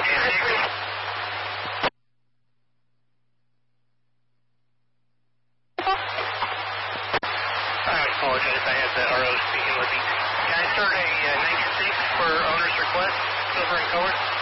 I apologize, I had the RO speaking with me. Can I start a 96 for owner's request, silver and color?